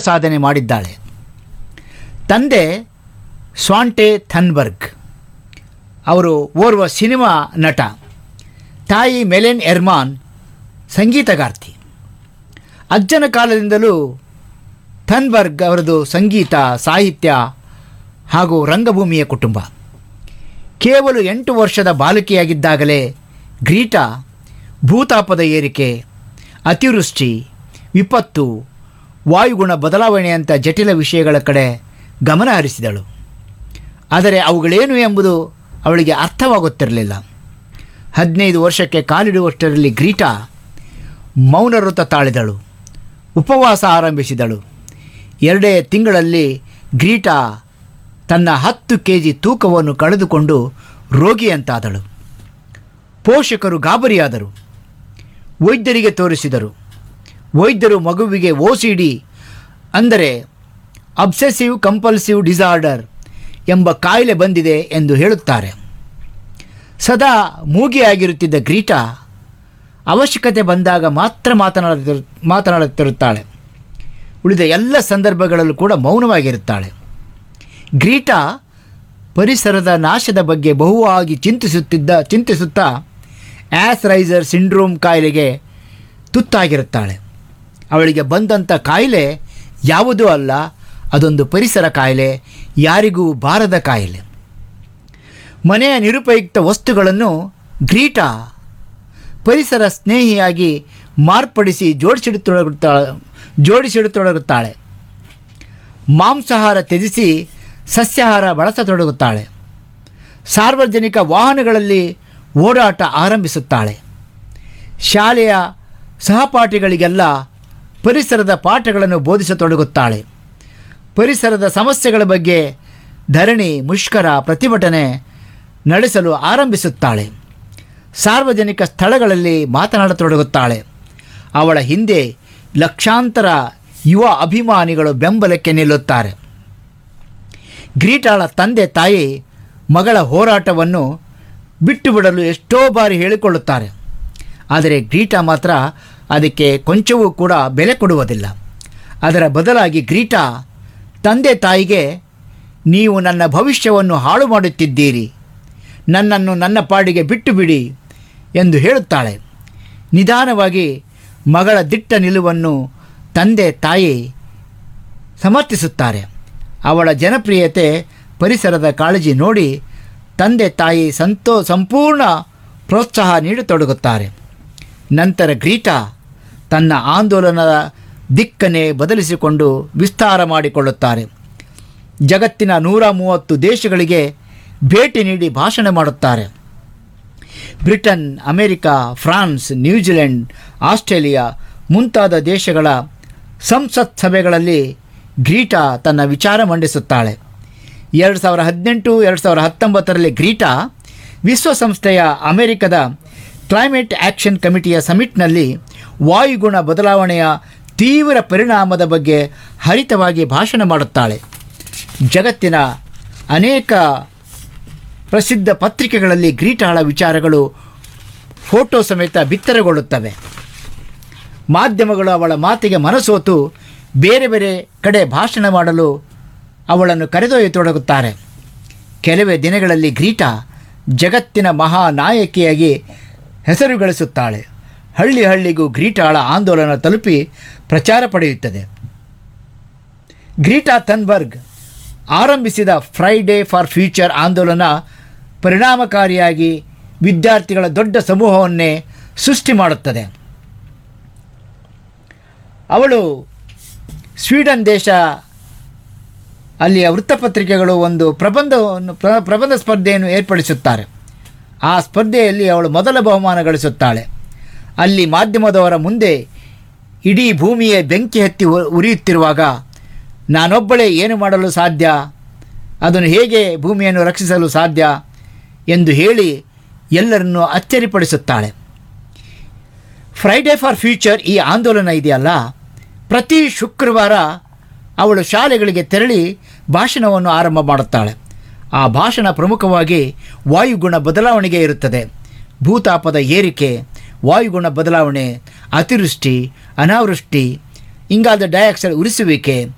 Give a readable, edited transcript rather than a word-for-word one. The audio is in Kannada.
ಸಾಧನೆ ಮಾಡಿದ್ದಾಳೆ. ತಂದೆ ಸ್ವಾಂಟೆ ಥನ್ಬರ್ಗ್, ಅವರು ಓರ್ವ ಸಿನಿಮಾ ನಟ. ತಾಯಿ ಮೆಲೆನ್ ಎರ್ಮಾನ್ ಸಂಗೀತಗಾರ್ತಿ. ಅಜ್ಜನ ಕಾಲದಿಂದಲೂ ಥನ್ಬರ್ಗ್ ಅವರದು ಸಂಗೀತ, ಸಾಹಿತ್ಯ ಹಾಗೂ ರಂಗಭೂಮಿಯ ಕುಟುಂಬ. ಕೇವಲ 8 ವರ್ಷದ ಬಾಲಕಿಯಾಗಿದ್ದಾಗಲೇ ಗ್ರೀಟಾ ಭೂತಾಪದ ಏರಿಕೆ, ಅತಿವೃಷ್ಟಿ, ವಿಪತ್ತು, ವಾಯುಗುಣ ಬದಲಾವಣೆಯಂಥ ಜಟಿಲ ವಿಷಯಗಳ ಕಡೆ ಗಮನ ಹರಿಸಿದಳು. ಆದರೆ ಅವುಗಳೇನು ಎಂಬುದು ಅವಳಿಗೆ ಅರ್ಥವಾಗುತ್ತಿರಲಿಲ್ಲ. 15 ವರ್ಷಕ್ಕೆ ಕಾಲಿಡುವಷ್ಟರಲ್ಲಿ ಗ್ರೀಟಾ ಮೌನವ್ರತ ತಾಳಿದಳು, ಉಪವಾಸ ಆರಂಭಿಸಿದಳು. 2 ತಿಂಗಳಲ್ಲಿ ಗ್ರೀಟಾ ತನ್ನ 10 kg ತೂಕವನ್ನು ಕಳೆದುಕೊಂಡು ರೋಗಿಯಂತಾದಳು. ಪೋಷಕರು ಗಾಬರಿಯಾದರು. ವೈದ್ಯರಿಗೆ ತೋರಿಸಿದರು. ವೈದ್ಯರು ಮಗುವಿಗೆ OCD ಅಂದರೆ ಅಬ್ಸೆಸಿವ್ ಕಂಪಲ್ಸಿವ್ ಡಿಸಾರ್ಡರ್ ಎಂಬ ಕಾಯಿಲೆ ಬಂದಿದೆ ಎಂದು ಹೇಳುತ್ತಾರೆ. ಸದಾ ಮೂಗಿಯಾಗಿರುತ್ತಿದ್ದ ಗ್ರೀಟಾ ಅವಶ್ಯಕತೆ ಬಂದಾಗ ಮಾತ್ರ ಮಾತನಾಡುತ್ತಿರುತ್ತಾಳೆ. ಉಳಿದ ಎಲ್ಲ ಸಂದರ್ಭಗಳಲ್ಲೂ ಕೂಡ ಮೌನವಾಗಿರುತ್ತಾಳೆ. ಗ್ರೀಟಾ ಪರಿಸರದ ನಾಶದ ಬಗ್ಗೆ ಬಹುವಾಗಿ ಚಿಂತಿಸುತ್ತಾ ಆಸ್ರೈಸರ್ ಸಿಂಡ್ರೋಮ್ ಕಾಯಿಲೆಗೆ ತುತ್ತಾಗಿರುತ್ತಾಳೆ. ಅವಳಿಗೆ ಬಂದಂಥ ಕಾಯಿಲೆ ಯಾವುದೂ ಅಲ್ಲ, ಅದೊಂದು ಪರಿಸರ ಕಾಯಿಲೆ, ಯಾರಿಗೂ ಬಾರದ ಕಾಯಿಲೆ. ಮನೆಯ ನಿರುಪಯುಕ್ತ ವಸ್ತುಗಳನ್ನು ಗ್ರೀಟಾ ಪರಿಸರ ಸ್ನೇಹಿಯಾಗಿ ಮಾರ್ಪಡಿಸಿ ಜೋಡಿಸಿಡತೊಡಗುತ್ತಾಳೆ. ಮಾಂಸಾಹಾರ ತ್ಯಜಿಸಿ ಸಸ್ಯಾಹಾರ ಬಳಸತೊಡಗುತ್ತಾಳೆ. ಸಾರ್ವಜನಿಕ ವಾಹನಗಳಲ್ಲಿ ಓಡಾಟ ಆರಂಭಿಸುತ್ತಾಳೆ. ಶಾಲೆಯ ಸಹಪಾಠಿಗಳಿಗೆಲ್ಲ ಪರಿಸರದ ಪಾಠಗಳನ್ನು ಬೋಧಿಸತೊಡಗುತ್ತಾಳೆ. ಪರಿಸರದ ಸಮಸ್ಯೆಗಳ ಬಗ್ಗೆ ಧರಣಿ, ಮುಷ್ಕರ, ಪ್ರತಿಭಟನೆ ನಡೆಸಲು ಆರಂಭಿಸುತ್ತಾಳೆ. ಸಾರ್ವಜನಿಕ ಸ್ಥಳಗಳಲ್ಲಿ ಮಾತನಾಡತೊಡಗುತ್ತಾಳೆ. ಅವಳ ಹಿಂದೆ ಲಕ್ಷಾಂತರ ಯುವ ಅಭಿಮಾನಿಗಳು ಬೆಂಬಲಕ್ಕೆ ನಿಲ್ಲುತ್ತಾರೆ. ಗ್ರೀಟಾಳ ತಂದೆ ತಾಯಿ ಮಗಳ ಹೋರಾಟವನ್ನು ಬಿಟ್ಟು ಬಿಡಲು ಎಷ್ಟೋ ಬಾರಿ ಹೇಳಿಕೊಳ್ಳುತ್ತಾರೆ. ಆದರೆ ಗ್ರೀಟಾ ಮಾತ್ರ ಅದಕ್ಕೆ ಕೊಂಚವೂ ಕೂಡ ಬೆಲೆ ಕೊಡುವುದಿಲ್ಲ. ಅದರ ಬದಲಾಗಿ ಗ್ರೀಟಾ ತಂದೆ ತಾಯಿಗೆ, ನೀವು ನನ್ನ ಭವಿಷ್ಯವನ್ನು ಹಾಳು ಮಾಡುತ್ತಿದ್ದೀರಿ, ನನ್ನನ್ನು ನನ್ನ ಪಾಡಿಗೆ ಬಿಟ್ಟು ಬಿಡಿ ಎಂದು ಹೇಳುತ್ತಾಳೆ. ನಿಧಾನವಾಗಿ ಮಗಳ ದಿಟ್ಟ ನಿಲುವನ್ನು ತಂದೆ ತಾಯಿ ಸಮರ್ಥಿಸುತ್ತಾರೆ. ಅವಳ ಜನಪ್ರಿಯತೆ, ಪರಿಸರದ ಕಾಳಜಿ ನೋಡಿ ತಂದೆ ತಾಯಿ ಸಂಪೂರ್ಣ ಪ್ರೋತ್ಸಾಹ ನೀಡತೊಡಗುತ್ತಾರೆ. ನಂತರ ಗ್ರೀಟಾ ತನ್ನ ಆಂದೋಲನದ ದಿಕ್ಕನ್ನೇ ಬದಲಿಸಿಕೊಂಡು ವಿಸ್ತಾರ ಮಾಡಿಕೊಳ್ಳುತ್ತಾರೆ. ಜಗತ್ತಿನ 130 ದೇಶಗಳಿಗೆ ಭೇಟಿ ನೀಡಿ ಭಾಷಣ ಮಾಡುತ್ತಾರೆ. Britain, America, France, New Zealand, Australia ಮುಂತಾದ ದೇಶಗಳ ಸಂಸತ್ ಸಭೆಗಳಲ್ಲಿ ಗ್ರೀಟಾ ತನ್ನ ವಿಚಾರ ಮಂಡಿಸುತ್ತಾಳೆ. 2018-2019ರಲ್ಲಿ ಗ್ರೀಟಾ ವಿಶ್ವಸಂಸ್ಥೆಯ ಅಮೆರಿಕದ ಕ್ಲೈಮೇಟ್ ಆ್ಯಕ್ಷನ್ ಕಮಿಟಿಯ ಸಮಿಟ್ನಲ್ಲಿ ವಾಯುಗುಣ ಬದಲಾವಣೆಯ ತೀವ್ರ ಪರಿಣಾಮದ ಬಗ್ಗೆ ಹರಿತವಾಗಿ ಭಾಷಣ ಮಾಡುತ್ತಾಳೆ. ಜಗತ್ತಿನ ಅನೇಕ ಪ್ರಸಿದ್ಧ ಪತ್ರಿಕೆಗಳಲ್ಲಿ ಗ್ರೀಟಾಳ ವಿಚಾರಗಳು ಫೋಟೋ ಸಮೇತ ಬಿತ್ತರಗೊಳ್ಳುತ್ತವೆ. ಮಾಧ್ಯಮಗಳು ಅವಳ ಮಾತಿಗೆ ಮನಸೋತು ಬೇರೆ ಬೇರೆ ಕಡೆ ಭಾಷಣ ಮಾಡಲು ಅವಳನ್ನು ಕರೆದೊಯ್ಯತೊಡಗುತ್ತಾರೆ. ಕೆಲವೇ ದಿನಗಳಲ್ಲಿ ಗ್ರೀಟಾ ಜಗತ್ತಿನ ಮಹಾನಾಯಕಿಯಾಗಿ ಹೆಸರು ಗಳಿಸುತ್ತಾಳೆ. ಹಳ್ಳಿ ಹಳ್ಳಿಗೂ ಗ್ರೀಟಾಳ ಆಂದೋಲನ ತಲುಪಿ ಪ್ರಚಾರ ಪಡೆಯುತ್ತದೆ. ಗ್ರೀಟಾ ಥನ್ಬರ್ಗ್ ಆರಂಭಿಸಿದ ಫ್ರೈಡೇ ಫಾರ್ ಫ್ಯೂಚರ್ ಆಂದೋಲನ ಪರಿಣಾಮಕಾರಿಯಾಗಿ ವಿದ್ಯಾರ್ಥಿಗಳ ದೊಡ್ಡ ಸಮೂಹವನ್ನೇ ಸೃಷ್ಟಿ ಮಾಡುತ್ತದೆ. ಅವಳು ಸ್ವೀಡನ್ ದೇಶ ಅಲ್ಲಿಯ ವೃತ್ತಪತ್ರಿಕೆಗಳು ಒಂದು ಪ್ರಬಂಧ ಸ್ಪರ್ಧೆಯನ್ನು ಏರ್ಪಡಿಸುತ್ತಾರೆ. ಆ ಸ್ಪರ್ಧೆಯಲ್ಲಿ ಅವಳು ಮೊದಲ ಬಹುಮಾನ ಗಳಿಸುತ್ತಾಳೆ. ಅಲ್ಲಿ ಮಾಧ್ಯಮದವರ ಮುಂದೆ ಇಡೀ ಭೂಮಿಯೇ ಬೆಂಕಿ ಹತ್ತಿ ಉರಿಯುತ್ತಿರುವಾಗ ನಾನೊಬ್ಬಳೇ ಏನು ಮಾಡಲು ಸಾಧ್ಯ, ಅದನ್ನು ಹೇಗೆ ಭೂಮಿಯನ್ನು ರಕ್ಷಿಸಲು ಸಾಧ್ಯ ಎಂದು ಹೇಳಿ ಎಲ್ಲರನ್ನೂ ಅಚ್ಚರಿಪಡಿಸುತ್ತಾಳೆ. ಫ್ರೈಡೇ ಫಾರ್ ಫ್ಯೂಚರ್ ಈ ಆಂದೋಲನ ಇದೆಯಲ್ಲ, ಪ್ರತಿ ಶುಕ್ರವಾರ ಅವಳು ಶಾಲೆಗಳಿಗೆ ತೆರಳಿ ಭಾಷಣವನ್ನು ಆರಂಭ ಮಾಡುತ್ತಾಳೆ. ಆ ಭಾಷಣ ಪ್ರಮುಖವಾಗಿ ವಾಯುಗುಣ ಬದಲಾವಣೆಗೆ ಇರುತ್ತದೆ. ಭೂತಾಪದ ಏರಿಕೆ, ವಾಯುಗುಣ ಬದಲಾವಣೆ, ಅತಿವೃಷ್ಟಿ, ಅನಾವೃಷ್ಟಿ, ಇಂಗಾಲದ ಡೈಆಕ್ಸೈಡ್ ಉರಿಸುವಿಕೆ,